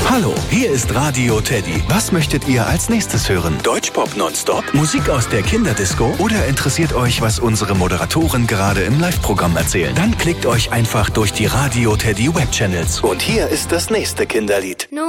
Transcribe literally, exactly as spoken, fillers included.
Hallo, hier ist Radio Teddy. Was möchtet ihr als nächstes hören? Deutschpop nonstop? Musik aus der Kinderdisco? Oder interessiert euch, was unsere Moderatoren gerade im Live-Programm erzählen? Dann klickt euch einfach durch die Radio Teddy Webchannels. Und hier ist das nächste Kinderlied. No